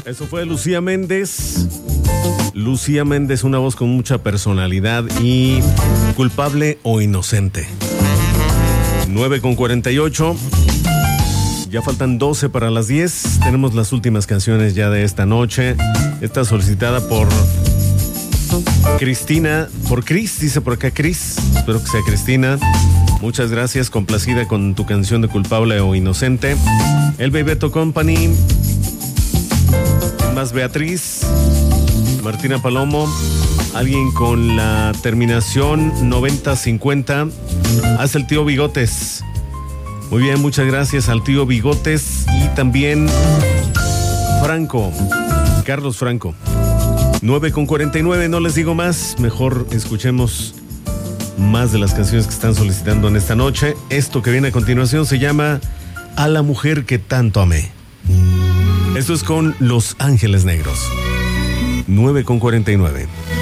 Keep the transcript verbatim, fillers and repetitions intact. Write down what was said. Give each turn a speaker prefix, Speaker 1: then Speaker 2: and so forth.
Speaker 1: Eso fue Lucía Méndez. Lucía Méndez, una voz con mucha personalidad y culpable o inocente. nueve con cuarenta y ocho. Ya faltan doce para las diez. Tenemos las últimas canciones ya de esta noche. Esta solicitada por Cristina, por Cris, dice por acá Cris. Espero que sea Cristina. Muchas gracias, complacida con tu canción de culpable o inocente. El Bebeto Company. Más Beatriz. Martina Palomo. Alguien con la terminación noventa cincuenta. Haz el tío Bigotes. Muy bien, muchas gracias al tío Bigotes. Y también Franco, Carlos Franco. nueve con cuarenta y nueve, no les digo más. Mejor escuchemos más de las canciones que están solicitando en esta noche. Esto que viene a continuación se llama A la mujer que tanto amé. Esto es con Los Ángeles Negros. nueve con cuarenta y nueve.